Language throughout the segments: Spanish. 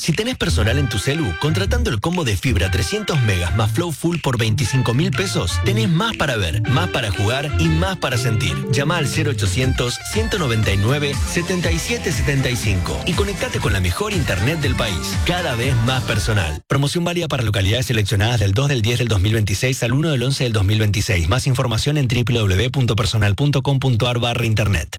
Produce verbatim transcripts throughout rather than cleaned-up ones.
Si tenés personal en tu celu, contratando el combo de fibra trescientos megas más Flow Full por veinticinco mil pesos, tenés más para ver, más para jugar y más para sentir. Llama al cero ochocientos, ciento noventa y nueve, setenta y siete setenta y cinco y conectate con la mejor internet del país. Cada vez más personal. Promoción válida para localidades seleccionadas del dos del diez del dos mil veintiséis al uno del once del dos mil veintiséis. Más información en doble u doble u doble u punto personal punto com punto a r barra internet.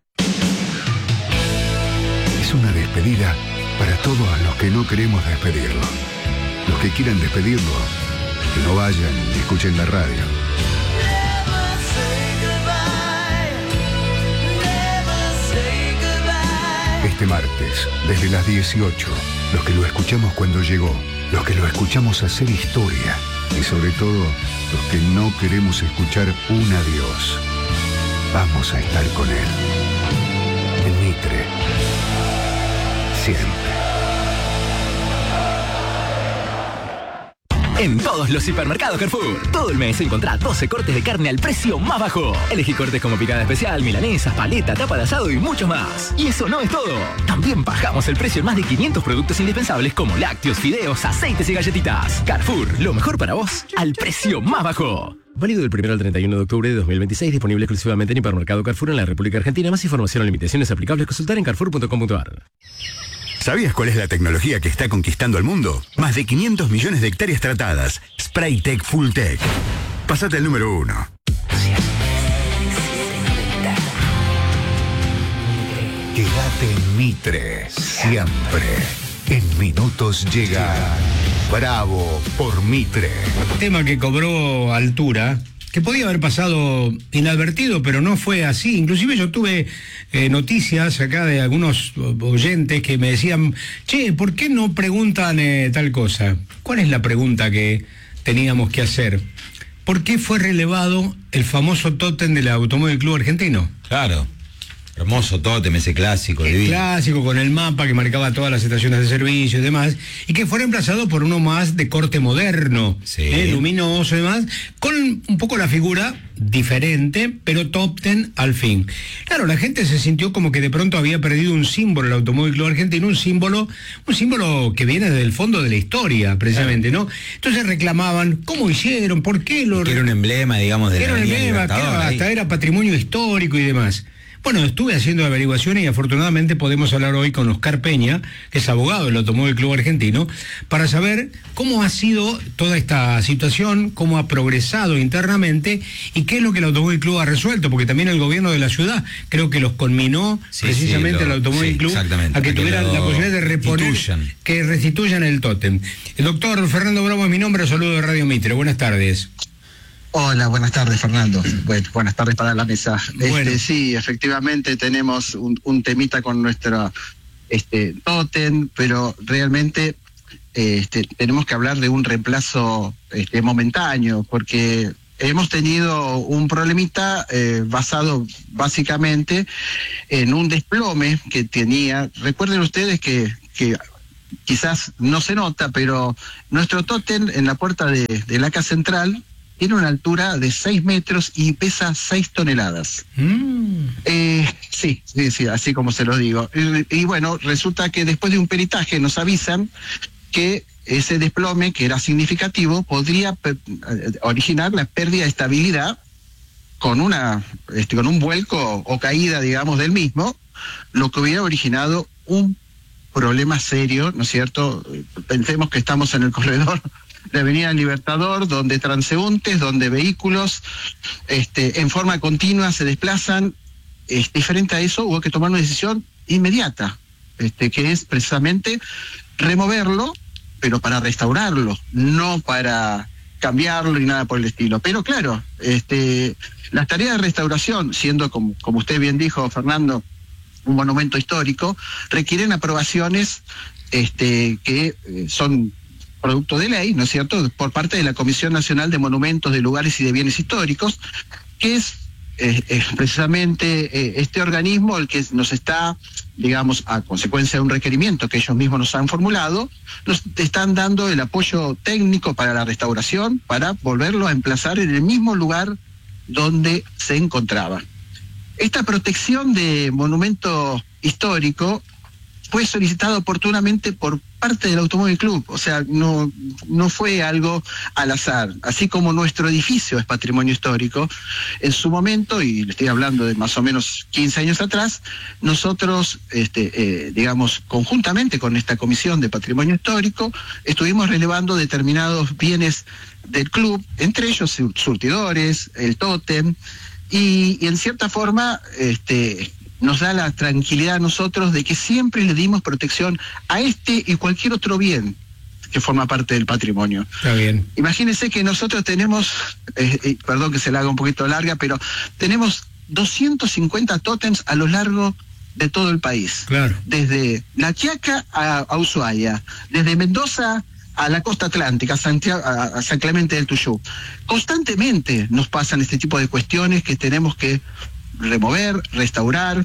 Es una despedida para todos los que no queremos despedirlo. Los que quieran despedirlo, que no vayan y escuchen la radio. Este martes, desde las dieciocho, los que lo escuchamos cuando llegó, los que lo escuchamos hacer historia y sobre todo, los que no queremos escuchar un adiós, vamos a estar con él. En Mitre. Siempre. En todos los hipermercados Carrefour, todo el mes encontrá doce cortes de carne al precio más bajo. Elegí cortes como picada especial, milanesas, paleta, tapa de asado y mucho más. Y eso no es todo. También bajamos el precio en más de quinientos productos indispensables como lácteos, fideos, aceites y galletitas. Carrefour, lo mejor para vos, al precio más bajo. Válido del primero al treinta y uno de octubre de dos mil veintiséis, disponible exclusivamente en hipermercado Carrefour en la República Argentina. Más información o limitaciones aplicables, consultar en carrefour punto com punto a r. ¿Sabías cuál es la tecnología que está conquistando el mundo? Más de quinientos millones de hectáreas tratadas. Spraytec Fulltech. Pásate al número uno. Quédate en Mitre. Siempre. En minutos llega Bravo por Mitre. Tema que cobró altura, que podía haber pasado inadvertido, pero no fue así. Inclusive yo tuve eh, noticias acá de algunos oyentes que me decían, che, ¿por qué no preguntan eh, tal cosa? ¿Cuál es la pregunta que teníamos que hacer? ¿Por qué fue relevado el famoso tótem del Automóvil Club Argentino? Claro. Hermoso tótem, ese clásico. El divino. Clásico con el mapa que marcaba todas las estaciones de servicio y demás, y que fue reemplazado por uno más de corte moderno, sí. eh, luminoso y demás, con un poco la figura diferente, pero tótem al fin. Claro, la gente se sintió como que de pronto había perdido un símbolo el Automóvil Club Argentino, un símbolo, un símbolo que viene del fondo de la historia, precisamente, ¿no? Entonces reclamaban, ¿cómo hicieron? ¿Por qué lo...? Que era un emblema, digamos, de era la un línea emblema, que era, hasta era patrimonio histórico y demás. Bueno, estuve haciendo averiguaciones y afortunadamente podemos hablar hoy con Oscar Peña, que es abogado del Automóvil Club Argentino, para saber cómo ha sido toda esta situación, cómo ha progresado internamente y qué es lo que el Automóvil Club ha resuelto, porque también el gobierno de la ciudad creo que los conminó sí, precisamente al sí, Automóvil sí, Club a que tuvieran la posibilidad de reponer, restituyan. que restituyan el tótem. El doctor Fernando Bravo es mi nombre, saludo de Radio Mitre, buenas tardes. Hola, buenas tardes, Fernando. Bueno, buenas tardes para la mesa. Bueno. Este, sí, efectivamente tenemos un, un temita con nuestro este, tótem, pero realmente este, tenemos que hablar de un reemplazo este, momentáneo, porque hemos tenido un problemita eh, basado básicamente en un desplome que tenía. Recuerden ustedes que, que quizás no se nota, pero nuestro tótem en la puerta de, de la casa central tiene una altura de seis metros y pesa seis toneladas. Mm. Eh, sí, sí, sí, así como se lo digo. Y, y bueno, resulta que después de un peritaje nos avisan que ese desplome, que era significativo, podría per, originar la pérdida de estabilidad con una, este, con un vuelco o caída, digamos, del mismo, lo que hubiera originado un problema serio, ¿no es cierto? Pensemos que estamos en el corredor de Avenida Libertador, donde transeúntes, donde vehículos este, en forma continua se desplazan. Este, diferente a eso, hubo que tomar una decisión inmediata, este, que es precisamente removerlo, pero para restaurarlo, no para cambiarlo ni nada por el estilo. Pero claro, este, las tareas de restauración, siendo, como, como usted bien dijo, Fernando, un monumento histórico, requieren aprobaciones este, que eh, son producto de ley, ¿no es cierto?, por parte de la Comisión Nacional de Monumentos, de Lugares y de Bienes Históricos, que es eh, eh, precisamente eh, este organismo el que nos está, digamos, a consecuencia de un requerimiento que ellos mismos nos han formulado, nos están dando el apoyo técnico para la restauración, para volverlo a emplazar en el mismo lugar donde se encontraba. Esta protección de monumento histórico fue solicitado oportunamente por parte del Automóvil Club, o sea, no, no fue algo al azar. Así como nuestro edificio es patrimonio histórico, en su momento, y le estoy hablando de más o menos quince años atrás, nosotros, este, eh, digamos, conjuntamente con esta comisión de patrimonio histórico, estuvimos relevando determinados bienes del club, entre ellos surtidores, el tótem, y, y en cierta forma, este... nos da la tranquilidad a nosotros de que siempre le dimos protección a este y cualquier otro bien que forma parte del patrimonio. Está bien. Imagínense que nosotros tenemos, eh, eh, perdón que se la haga un poquito larga, pero tenemos doscientos cincuenta tótems a lo largo de todo el país. Claro. Desde La Quiaca a, a Ushuaia, desde Mendoza a la costa atlántica, a, Santiago, a, a San Clemente del Tuyú. Constantemente nos pasan este tipo de cuestiones que tenemos que remover, restaurar.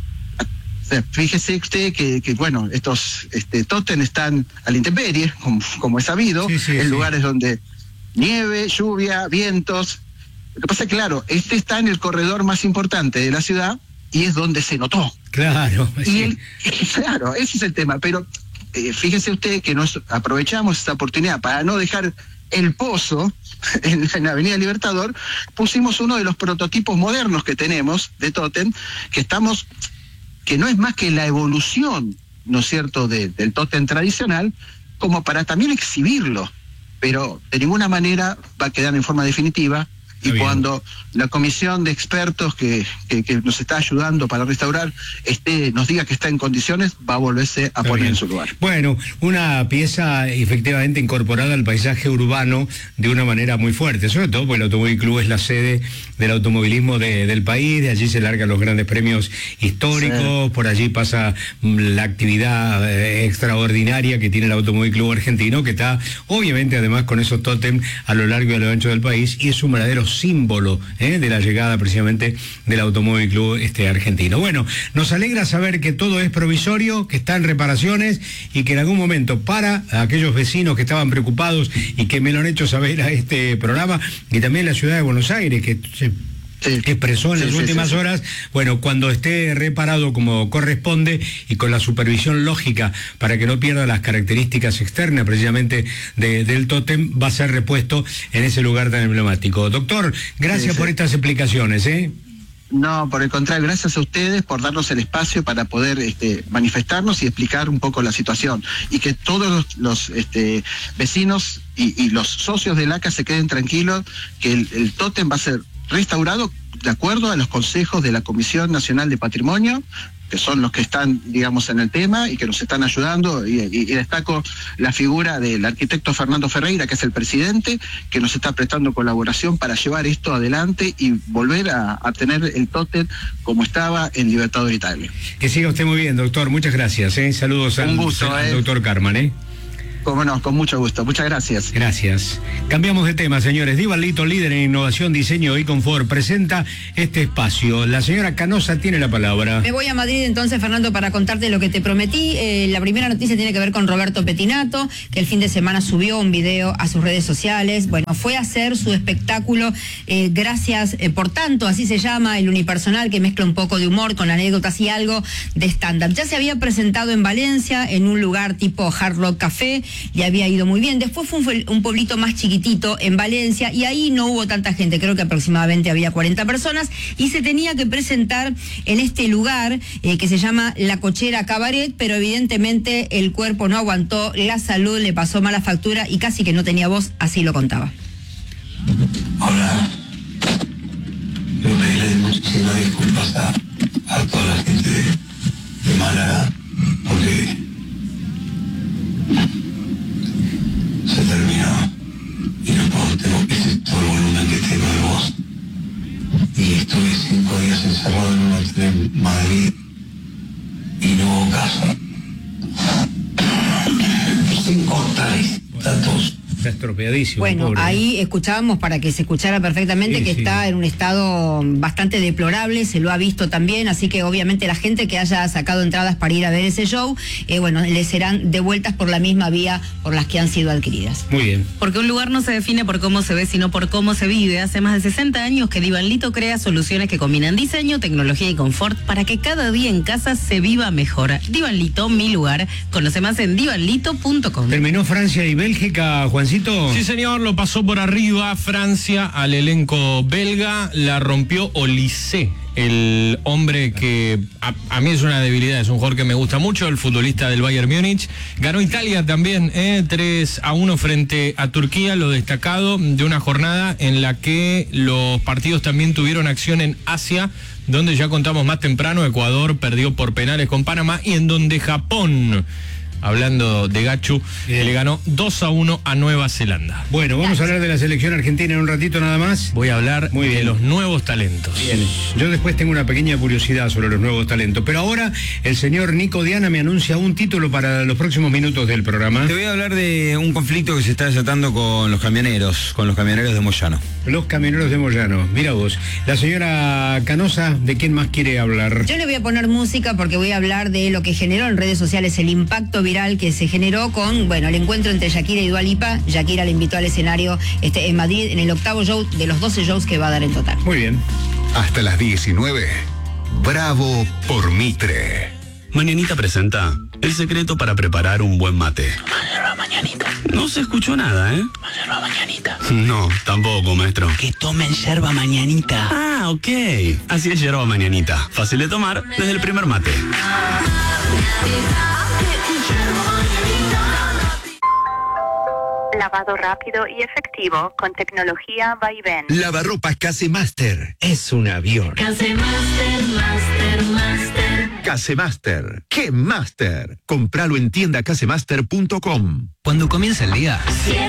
O sea, fíjese usted que, que bueno, estos este, tótem están a la intemperie, como, como es sabido, sí, sí, en sí. lugares donde nieve, lluvia, vientos. Lo que pasa es que, claro, este está en el corredor más importante de la ciudad y es donde se notó. Claro. Y Sí. el, claro, ese es el tema. Pero eh, fíjese usted que nos aprovechamos esta oportunidad para no dejar el pozo en, en la Avenida Libertador, pusimos uno de los prototipos modernos que tenemos de tótem, que estamos, que no es más que la evolución, ¿no es cierto?, de, del tótem tradicional, como para también exhibirlo, pero de ninguna manera va a quedar en forma definitiva. Y cuando la comisión de expertos que, que, que nos está ayudando para restaurar esté, nos diga que está en condiciones, va a volverse a está poner bien. en su lugar. Bueno, una pieza efectivamente incorporada al paisaje urbano de una manera muy fuerte, sobre todo porque el Automóvil Club es la sede del automovilismo de, del país, de allí se largan los grandes premios históricos, sí. por allí pasa la actividad eh, extraordinaria que tiene el Automóvil Club argentino, que está obviamente además con esos tótem a lo largo y a lo ancho del país, y es un verdadero símbolo eh, de la llegada precisamente del Automóvil Club este, argentino. Bueno, nos alegra saber que todo es provisorio, que está en reparaciones y que en algún momento para aquellos vecinos que estaban preocupados y que me lo han hecho saber a este programa, y también la ciudad de Buenos Aires, que se Sí. expresó en sí, las sí, últimas sí, sí. horas, bueno, cuando esté reparado como corresponde y con la supervisión lógica para que no pierda las características externas precisamente de, del tótem, va a ser repuesto en ese lugar tan emblemático. Doctor, gracias sí, por sí. estas explicaciones, ¿eh? No, por el contrario, gracias a ustedes por darnos el espacio para poder este, manifestarnos y explicar un poco la situación, y que todos los, los este, vecinos y, y los socios del A C A se queden tranquilos que el, el tótem va a ser restaurado de acuerdo a los consejos de la Comisión Nacional de Patrimonio, que son los que están, digamos, en el tema y que nos están ayudando, y, y, y destaco la figura del arquitecto Fernando Ferreira, que es el presidente, que nos está prestando colaboración para llevar esto adelante y volver a, a tener el tótem como estaba en Libertador Italia. Que siga usted muy bien, doctor, muchas gracias, ¿eh? Saludos al, gusto, al eh. doctor Carman, ¿eh? Cómo no, con mucho gusto. Muchas gracias. Gracias. Cambiamos de tema, señores. Divalito, líder en innovación, diseño y confort, presenta este espacio. La señora Canosa tiene la palabra. Me voy a Madrid entonces, Fernando, para contarte lo que te prometí. Eh, la primera noticia tiene que ver con Roberto Petinato, que el fin de semana subió un video a sus redes sociales. Bueno, fue a hacer su espectáculo eh, Gracias eh, por tanto, así se llama, el unipersonal, que mezcla un poco de humor con anécdotas y algo de stand-up. Ya se había presentado en Valencia, en un lugar tipo Hard Rock Café, le había ido muy bien. Después fue un, un pueblito más chiquitito en Valencia y ahí no hubo tanta gente, creo que aproximadamente había cuarenta personas, y se tenía que presentar en este lugar eh, que se llama La Cochera Cabaret, pero evidentemente el cuerpo no aguantó, la salud le pasó mala factura y casi que no tenía voz, así lo contaba. Hola, quiero pedirle muchísimas disculpas a, a toda la gente de, de Málaga, porque se terminó y no puedo, tengo que hacer todo el volumen que tengo de voz, y estuve cinco días encerrado en un hotel en Madrid y no hubo caso, sin cortar datos Está estropeadísimo. Bueno, pobre. ahí escuchábamos para que se escuchara perfectamente Sí, que sí. está en un estado bastante deplorable, se lo ha visto también, así que obviamente la gente que haya sacado entradas para ir a ver ese show, eh, bueno, le serán devueltas por la misma vía por las que han sido adquiridas. Muy bien. Porque un lugar no se define por cómo se ve, sino por cómo se vive. Hace más de sesenta años que Divan Lito crea soluciones que combinan diseño, tecnología y confort para que cada día en casa se viva mejor. Divan Lito, mi lugar. Conoce más en divan lito punto com. ¿Terminó Francia y Bélgica, Juancito? Sí, señor, lo pasó por arriba Francia al elenco belga, la rompió Olise, el hombre que a, a mí es una debilidad, es un jugador que me gusta mucho, el futbolista del Bayern Múnich. Ganó Italia también, eh, tres a uno frente a Turquía, lo destacado de una jornada en la que los partidos también tuvieron acción en Asia, donde ya contamos más temprano, Ecuador perdió por penales con Panamá y en donde Japón, hablando de Gachu, le ganó dos a uno a Nueva Zelanda. Bueno, vamos a hablar de la selección argentina en un ratito nada más. Voy a hablar Muy de bien. los nuevos talentos. Bien. Yo después tengo una pequeña curiosidad sobre los nuevos talentos, pero ahora el señor Nico Diana me anuncia un título para los próximos minutos del programa. Te voy a hablar de un conflicto que se está desatando con los camioneros, con los camioneros de Moyano. Los camioneros de Moyano. Mira vos. La señora Canosa, ¿de quién más quiere hablar? Yo le voy a poner música porque voy a hablar de lo que generó en redes sociales, el impacto viral que se generó con, bueno, el encuentro entre Shakira y Dua Lipa. Shakira le invitó al escenario este, en Madrid en el octavo show de los doce shows que va a dar en total. Muy bien. Hasta las diecinueve. Bravo por Mitre. Mañanita presenta el secreto para preparar un buen mate. Mañanita. No se escuchó nada, ¿eh? Yerba mañanita. No, tampoco, maestro. Que tomen yerba mañanita. Ah, ok. Así es yerba mañanita. Fácil de tomar desde el primer mate. Lavado rápido y efectivo con tecnología Vaivén. Lavarropas Casemaster. Es un avión. Casemaster, Master, Master. Casemaster. ¡Qué Master! Compralo en tienda casemaster punto com. Cuando comienza el día,